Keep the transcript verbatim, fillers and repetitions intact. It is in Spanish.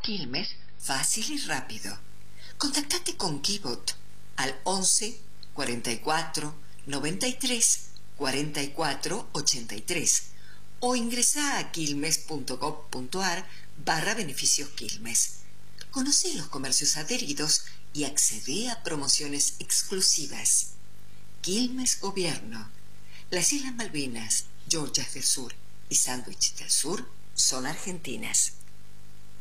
Quilmes fácil y rápido. Contactate con Kibot al once, cuarenta y cuatro, noventa y tres, cuarenta y cuatro, ochenta y tres o ingresa a quilmes.gov.ar barra beneficios Quilmes. Conoce los comercios adheridos y accede a promociones exclusivas. Quilmes Gobierno. Las Islas Malvinas, Georgias del Sur y Sandwich del Sur son argentinas.